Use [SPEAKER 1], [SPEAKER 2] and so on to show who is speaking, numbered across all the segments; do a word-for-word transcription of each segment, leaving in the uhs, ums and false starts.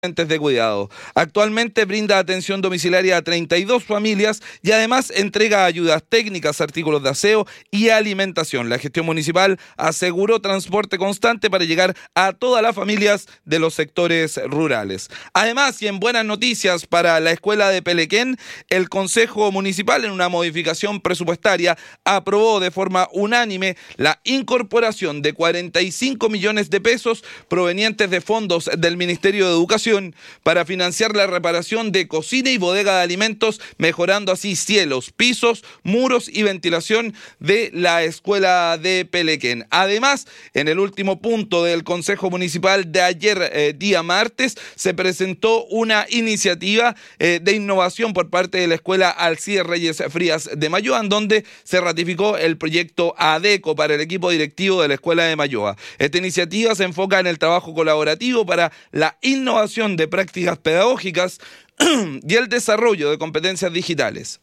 [SPEAKER 1] de cuidado. Actualmente brinda atención domiciliaria a treinta y dos familias y además entrega ayudas técnicas, artículos de aseo y alimentación. La gestión municipal aseguró transporte constante para llegar a todas las familias de los sectores rurales. Además, y en buenas noticias para la escuela de Pelequén, el Consejo Municipal, en una modificación presupuestaria, aprobó de forma unánime la incorporación de cuarenta y cinco millones de pesos provenientes de fondos del Ministerio de Educación para financiar la reparación de cocina y bodega de alimentos, mejorando así cielos, pisos, muros y ventilación de la escuela de Pelequén. Además, en el último punto del Consejo Municipal de ayer, eh, día martes, se presentó una iniciativa eh, de innovación por parte de la escuela Alcides Reyes Frías de Mayoa, en donde se ratificó el proyecto ADECO para el equipo directivo de la escuela de Mayoa. Esta iniciativa se enfoca en el trabajo colaborativo para la innovación de prácticas pedagógicas y el desarrollo de competencias digitales.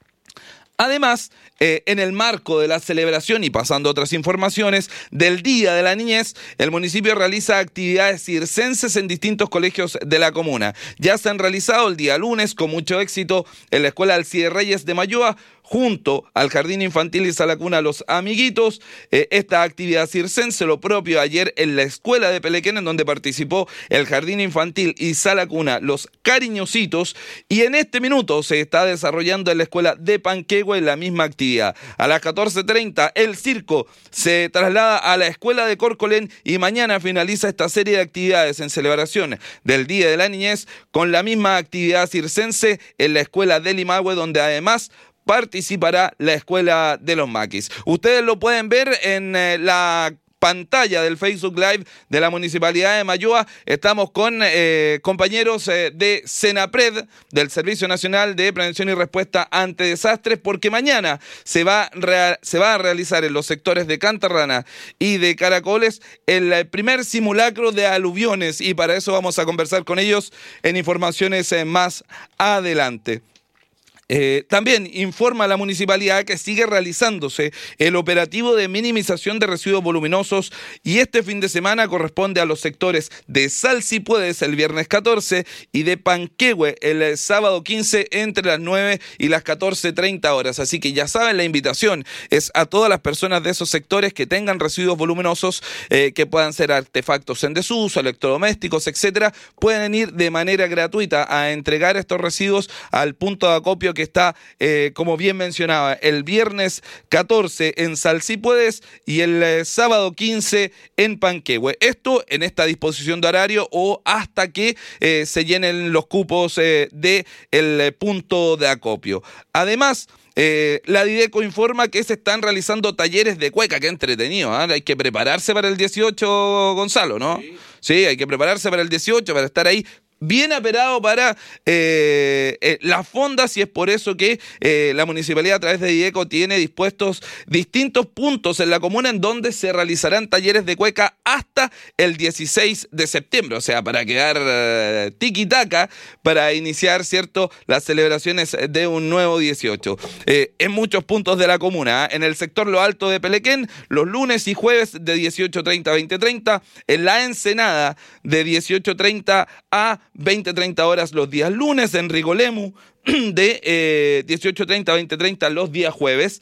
[SPEAKER 1] Además, eh, en el marco de la celebración y pasando a otras informaciones del Día de la Niñez, el municipio realiza actividades circenses en distintos colegios de la comuna. Ya se han realizado el día lunes con mucho éxito en la escuela Alcides Reyes de Mayoa, junto al Jardín Infantil y Sala Cuna Los Amiguitos. Eh, esta actividad circense, lo propio ayer en la escuela de Pelequén, en donde participó el Jardín Infantil y Sala Cuna Los Cariñositos, y en este minuto se está desarrollando en la escuela de Panquehue la misma actividad. A las catorce treinta el circo se traslada a la escuela de Corcolén y mañana finaliza esta serie de actividades en celebración del Día de la Niñez con la misma actividad circense en la escuela de Limahue, donde además participará la escuela de los maquis. Ustedes lo pueden ver en eh, la pantalla del Facebook Live de la Municipalidad de Mayoa. Estamos con eh, compañeros eh, de Senapred, del Servicio Nacional de Prevención y Respuesta ante Desastres, porque mañana se va, rea- se va a realizar en los sectores de Cantarrana y de Caracoles el primer simulacro de aluviones, y para eso vamos a conversar con ellos en informaciones eh, más adelante. Eh, también informa la municipalidad que sigue realizándose el operativo de minimización de residuos voluminosos, y este fin de semana corresponde a los sectores de Salsipuedes el viernes catorce y de Panquehue el sábado quince entre las nueve y las catorce treinta horas. Así que ya saben, la invitación es a todas las personas de esos sectores que tengan residuos voluminosos, eh, que puedan ser artefactos en desuso, electrodomésticos, etcétera. Pueden ir de manera gratuita a entregar estos residuos al punto de acopio que está, eh, como bien mencionaba, el viernes catorce en Salsipuedes y el eh, sábado quince en Panquehue. Esto en esta disposición de horario o hasta que eh, se llenen los cupos eh, del eh, punto de acopio. Además, Eh, la Dideco informa que se están realizando talleres de cueca. Qué entretenido, ¿eh? Hay que prepararse para el dieciocho, Gonzalo, ¿no? Sí. Sí, hay que prepararse para el dieciocho, para estar ahí bien aperado para eh, eh, las fondas, y es por eso que eh, la municipalidad a través de Dideco tiene dispuestos distintos puntos en la comuna en donde se realizarán talleres de cueca hasta el dieciséis de septiembre, o sea, para quedar eh, tiki-taka, para iniciar, ¿cierto?, las celebraciones de un nuevo dieciocho. Eh, en muchos puntos de la comuna, ¿eh? En el sector Lo Alto de Pelequén, los lunes y jueves de dieciocho treinta a veinte treinta, en la Ensenada de dieciocho treinta a veinte treinta horas los días lunes, en Rigolemu de eh, dieciocho treinta a veinte treinta los días jueves,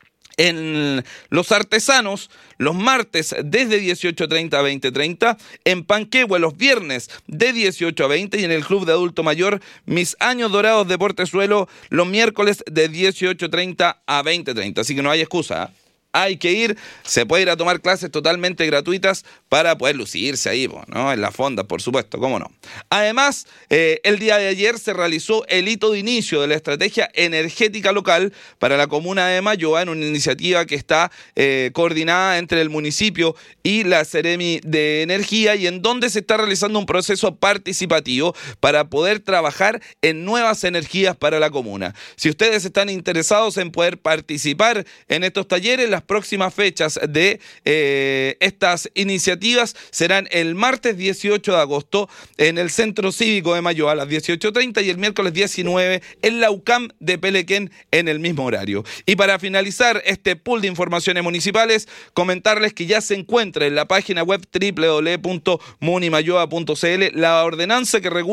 [SPEAKER 1] en Los Artesanos los martes desde dieciocho treinta a veinte treinta, en Panquehue los viernes de dieciocho a veinte, y en el Club de Adulto Mayor Mis Años Dorados de Portezuelo los miércoles de dieciocho treinta a veinte treinta. Así que no hay excusa, ¿eh? Hay que ir, se puede ir a tomar clases totalmente gratuitas para poder lucirse ahí, ¿no? En las fondas, por supuesto, cómo no. Además, eh, el día de ayer se realizó el hito de inicio de la estrategia energética local para la comuna de Mayoa, en una iniciativa que está eh, coordinada entre el municipio y la Seremi de Energía, y en donde se está realizando un proceso participativo para poder trabajar en nuevas energías para la comuna. Si ustedes están interesados en poder participar en estos talleres, las próximas fechas de eh, estas iniciativas serán el martes dieciocho de agosto en el Centro Cívico de Mayo a las dieciocho treinta y el miércoles diecinueve en la U C A M de Pelequén en el mismo horario. Y para finalizar este pool de informaciones municipales, comentarles que ya se encuentra en la página web doble u doble u doble u punto munimayoa punto c l la ordenanza que regula